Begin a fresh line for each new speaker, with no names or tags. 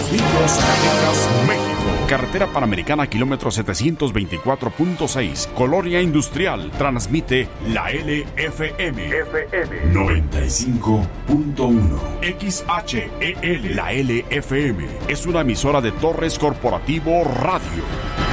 Fresnillo, Zacatecas, México. Carretera Panamericana, kilómetro 724.6, Colonia Industrial. Transmite la LFM 95.1 XHEL. La LFM es una emisora de Torres Corporativo Radio.